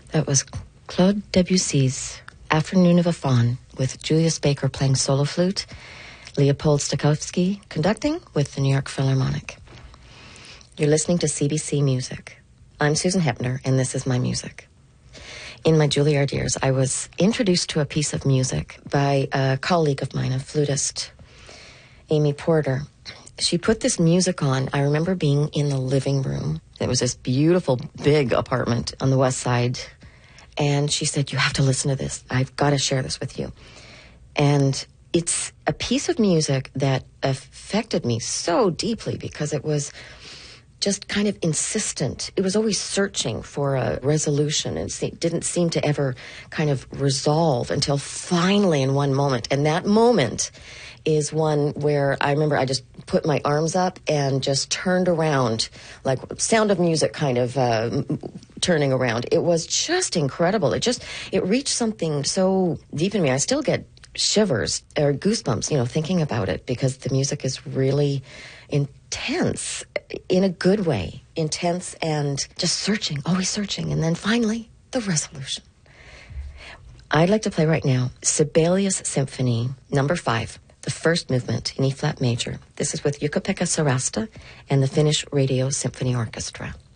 That was Claude Debussy's Afternoon of a Faun, with Julius Baker playing solo flute, Leopold Stokowski conducting with the New York Philharmonic. You're listening to CBC Music. I'm Susan Hepner, and this is my music. In my Juilliard years, I was introduced to a piece of music by a colleague of mine, a flutist, Amy Porter. She put this music on. I remember being in the living room. It was this beautiful, big apartment on the west side. And she said, you have to listen to this. I've got to share this with you. And it's a piece of music that affected me so deeply because it was just kind of insistent. It was always searching for a resolution and didn't seem to ever kind of resolve until finally in one moment. And that moment is one where I remember I just put my arms up and just turned around, like Sound of Music kind of turning around. It was just incredible. It reached something so deep in me. I still get shivers or goosebumps, thinking about it, because the music is really intense in a good way, intense and just searching, always searching. And then finally, the resolution. I'd like to play right now Sibelius Symphony number 5, the first movement in E-flat major. This is with Jukka-Pekka Sarasta and the Finnish Radio Symphony Orchestra.